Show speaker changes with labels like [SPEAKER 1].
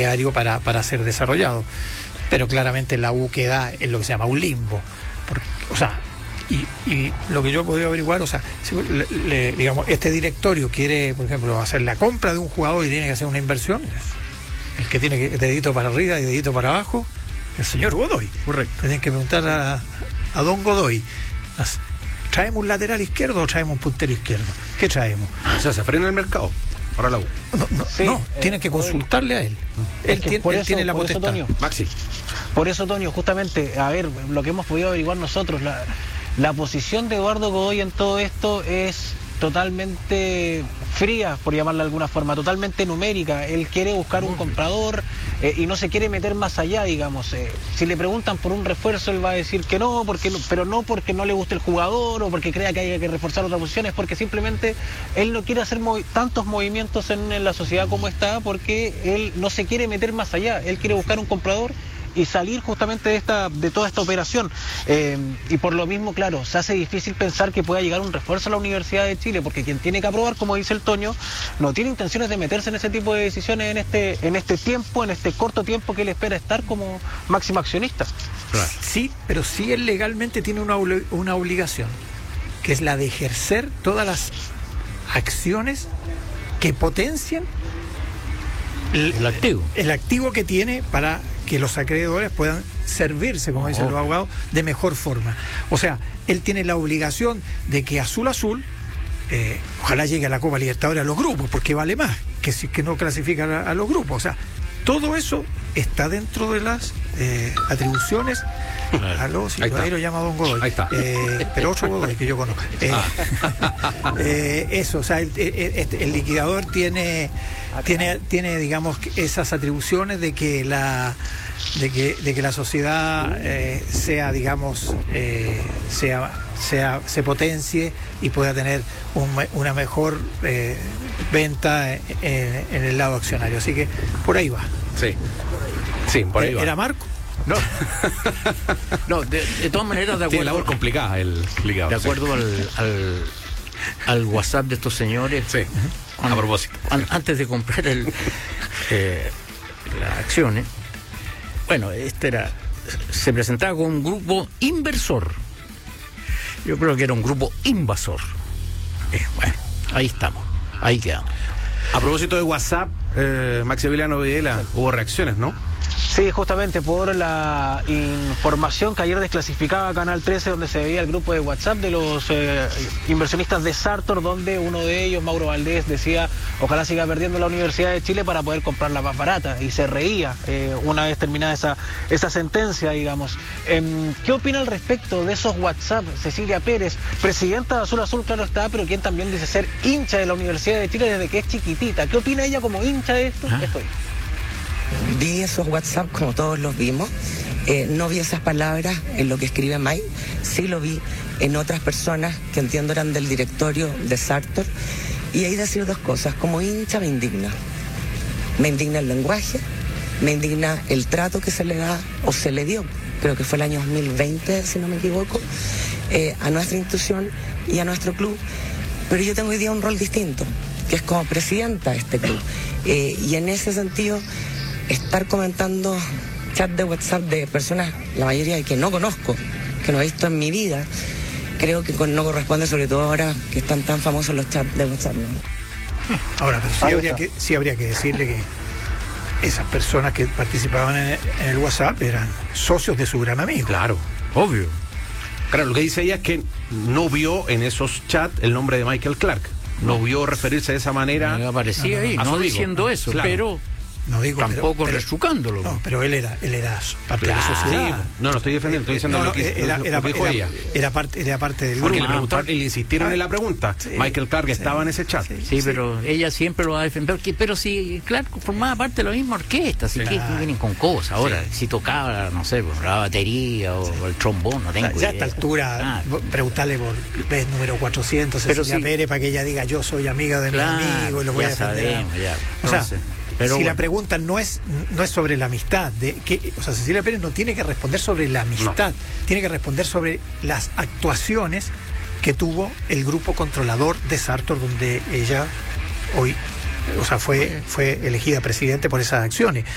[SPEAKER 1] ideario para ser desarrollado. Pero claramente la U queda en lo que se llama un limbo. Y lo que yo he podido averiguar, si digamos, este directorio quiere, por ejemplo, hacer la compra de un jugador y tiene que hacer una inversión, el que tiene que dedito para arriba y dedito para abajo, el señor Godoy.
[SPEAKER 2] Correcto.
[SPEAKER 1] Tienen que preguntar a don Godoy, ¿traemos un lateral izquierdo o traemos un puntero izquierdo? ¿Qué traemos?
[SPEAKER 2] O sea, se frena el mercado para la U.
[SPEAKER 1] No, tienen que consultarle a él. Él tiene la potestad.
[SPEAKER 3] Toño,
[SPEAKER 2] Maxi.
[SPEAKER 3] Por eso, Toño, justamente, a ver, lo que hemos podido averiguar nosotros, la posición de Eduardo Godoy en todo esto es totalmente fría, por llamarla de alguna forma, totalmente numérica. Él quiere buscar un comprador y no se quiere meter más allá, digamos. Si le preguntan por un refuerzo, él va a decir que no, pero no porque no le guste el jugador o porque crea que haya que reforzar otra posición, es porque simplemente él no quiere hacer tantos movimientos en la sociedad como está, porque él no se quiere meter más allá. Él quiere buscar un comprador y salir justamente de toda esta operación. Y por lo mismo, claro, se hace difícil pensar que pueda llegar un refuerzo a la Universidad de Chile, porque quien tiene que aprobar, como dice el Toño, no tiene intenciones de meterse en ese tipo de decisiones en este corto tiempo que él espera estar como máximo accionista.
[SPEAKER 1] Claro. Sí, pero sí él legalmente tiene una obligación, que es la de ejercer todas las acciones que potencien el activo que tiene para que los acreedores puedan servirse, como dicen los abogados, de mejor forma. O sea, él tiene la obligación de que Azul ojalá llegue a la Copa Libertadores a los grupos, porque vale más que si que no clasifica a los grupos. O sea, todo eso está dentro de las atribuciones. Aló, si ahí lo llama don Godoy.
[SPEAKER 2] Ahí está.
[SPEAKER 1] Pero otro Godoy que yo conozco. Eso, o sea, el liquidador tiene, digamos, esas atribuciones de que la sociedad sea, digamos, se potencie y pueda tener una mejor venta en el lado accionario. Así que por ahí va.
[SPEAKER 2] Sí, por ahí va.
[SPEAKER 1] ¿Era Marco?
[SPEAKER 4] No, de todas maneras, de acuerdo.
[SPEAKER 2] Tiene labor complicada el liquidador.
[SPEAKER 4] De acuerdo al WhatsApp de estos señores.
[SPEAKER 2] Sí, a propósito.
[SPEAKER 4] Antes de comprar las acciones, bueno, se presentaba como un grupo inversor. Yo creo que era un grupo invasor. Bueno, ahí estamos, ahí quedamos.
[SPEAKER 2] A propósito de WhatsApp, Maximiliano Videla, hubo reacciones, ¿no?
[SPEAKER 3] Sí, justamente por la información que ayer desclasificaba Canal 13, donde se veía el grupo de WhatsApp de los inversionistas de Sartor, donde uno de ellos, Mauro Valdés, decía: ojalá siga perdiendo la Universidad de Chile para poder comprarla más barata, y se reía una vez terminada esa sentencia, digamos. ¿Qué opina al respecto de esos WhatsApp Cecilia Pérez, presidenta de Azul, claro está, pero quien también dice ser hincha de la Universidad de Chile desde que es chiquitita? ¿Qué opina ella como hincha de esto? Estoy.
[SPEAKER 5] Vi esos WhatsApp como todos los vimos. No vi esas palabras en lo que escribe Mike. Sí lo vi en otras personas que entiendo eran del directorio de Sartor. Y ahí decir dos cosas. Como hincha me indigna. Me indigna el lenguaje, me indigna el trato que se le da o se le dio, creo que fue el año 2020, si no me equivoco, a nuestra institución y a nuestro club. Pero yo tengo hoy día un rol distinto, que es como presidenta de este club. Y en ese sentido, estar comentando chat de WhatsApp de personas, la mayoría de que no conozco, que no he visto en mi vida, creo que no corresponde, sobre todo ahora que están tan famosos los chats de WhatsApp, ¿no?
[SPEAKER 1] Ahora, pero sí habría que decirle que esas personas que participaban en el WhatsApp eran socios de su gran amigo.
[SPEAKER 2] Claro, obvio. Claro, lo que dice ella es que no vio en esos chats el nombre de Michael Clark. No vio referirse de esa manera.
[SPEAKER 4] Aparecía ahí, no diciendo eso, claro. Pero
[SPEAKER 1] no digo,
[SPEAKER 4] tampoco retrucándolo.
[SPEAKER 1] No, pero él era parte de la sociedad.
[SPEAKER 2] Sí, no estoy defendiendo, estoy diciendo lo que dijo ella.
[SPEAKER 1] Era parte del
[SPEAKER 2] Porque
[SPEAKER 1] grupo.
[SPEAKER 2] le insistieron en la pregunta. Sí, Michael Clark estaba en ese chat.
[SPEAKER 4] Sí, pero ella siempre lo va a defender. Pero si Clark formaba parte de la misma orquesta, así que vienen con cosas. Ahora, si tocaba, no sé, la batería o el trombón, no tengo idea.
[SPEAKER 1] Ya a esta altura, preguntarle por vez número 400, Cecilia Pérez, para que ella diga: yo soy amiga de mi amigo y lo voy a defender. O sea, pero si la pregunta no es sobre la amistad, o sea, Cecilia Pérez no tiene que responder sobre la amistad, tiene que responder sobre las actuaciones que tuvo el grupo controlador de Sartor, donde ella hoy, o sea, fue elegida presidente por esas acciones.